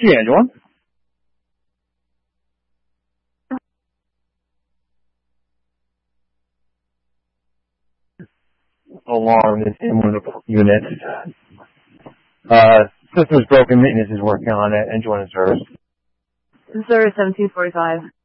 Yeah, John. Alarm is in one of the units. System is broken, maintenance is working on it, and join the service. Service 1745.